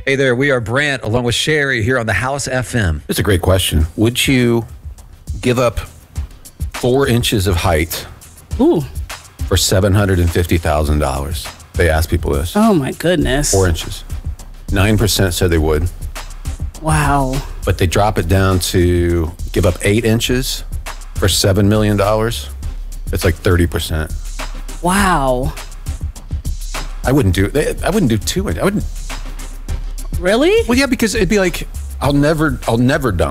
Hey there, we are Brant along with Sherry here on the House FM. It's a great question. Would you give up 4 inches of height Ooh. for $750,000? They ask people this. Oh, my goodness. 4 inches. 9% said they would. Wow. But they drop it down to give up 8 inches for $7 million. It's like 30%. Wow. I wouldn't do 2 inches. I wouldn't. Really? Well, yeah, because it'd be like, I'll never dump.